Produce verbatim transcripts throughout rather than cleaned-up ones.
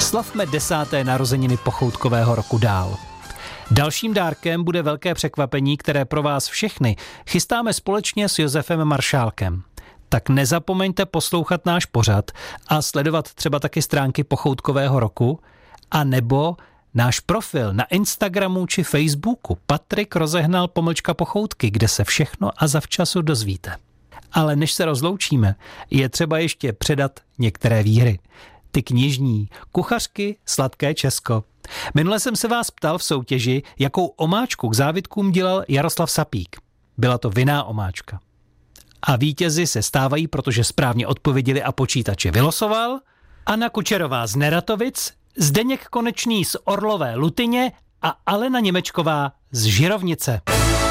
Slavme desáté narozeniny pochoutkového roku dál. Dalším dárkem bude velké překvapení, které pro vás všechny chystáme společně s Josefem Maršálkem. Tak nezapomeňte poslouchat náš pořad a sledovat třeba taky stránky pochoutkového roku a nebo náš profil na Instagramu či Facebooku Patrik Rozehnal pomlčka pochoutky, kde se všechno a zavčasu dozvíte. Ale než se rozloučíme, je třeba ještě předat některé výhry. Ty knižní, kuchařky, sladké Česko. Minule jsem se vás ptal v soutěži, jakou omáčku k závitkům dělal Jaroslav Sapík. Byla to vinná omáčka. A vítězi se stávají, protože správně odpověděli a počítače vylosoval, Anna Kučerová z Neratovic, Zdeněk Konečný z Orlové Lutyně a Alena Němečková z Žirovnice.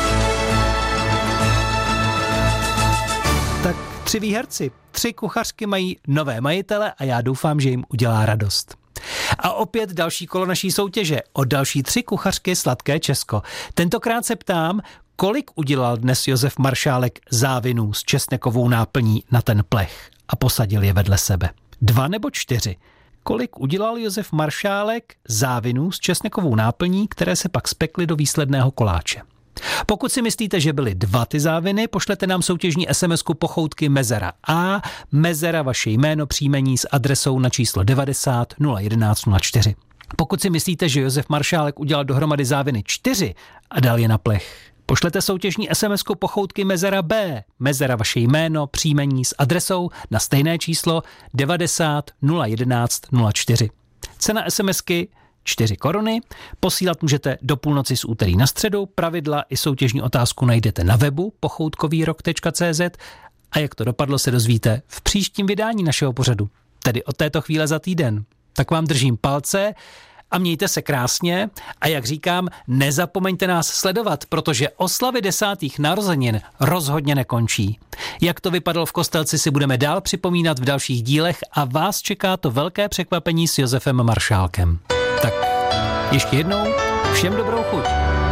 Tak tři výherci, tři kuchařky mají nové majitele a já doufám, že jim udělá radost. A opět další kolo naší soutěže o další tři kuchařky sladké Česko. Tentokrát se ptám, kolik udělal dnes Josef Maršálek závinů s česnekovou náplní na ten plech a posadil je vedle sebe. Dva nebo čtyři? Kolik udělal Josef Maršálek závinů s česnekovou náplní, které se pak spekly do výsledného koláče? Pokud si myslíte, že byly dva ty záviny, pošlete nám soutěžní SMSku pochoutky Mezera A, Mezera vaše jméno, příjmení s adresou na číslo devadesát nula jedenáct nula čtyři. Pokud si myslíte, že Josef Maršálek udělal dohromady záviny čtyři a dal je na plech, pošlete soutěžní SMSku pochoutky Mezera B, Mezera vaše jméno, příjmení s adresou na stejné číslo devadesát nula jedenáct nula čtyři. Cena SMSky čtyři koruny. Posílat můžete do půlnoci z úterý na středu. Pravidla i soutěžní otázku najdete na webu pochoutkovýrok tečka cé zet a jak to dopadlo, se dozvíte v příštím vydání našeho pořadu, tedy od této chvíle za týden. Tak vám držím palce a mějte se krásně a jak říkám, nezapomeňte nás sledovat, protože oslavy desátých narozenin rozhodně nekončí. Jak to vypadalo v Kostelci, si budeme dál připomínat v dalších dílech a vás čeká to velké překvapení s Josefem Maršálkem. Tak ještě jednou všem dobrou chuť.